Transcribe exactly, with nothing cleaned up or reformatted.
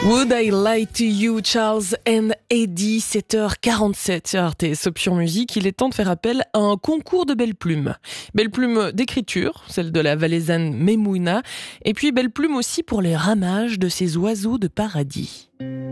Would I Lie to You, Charles and Eddie, sept heures quarante-sept sur R T S Option Musique. Il est temps de faire appel à un concours de belles plumes. Belles plumes d'écriture, celle de la valaisanne Memouna, et puis belles plumes aussi pour les ramages de ces oiseaux de paradis.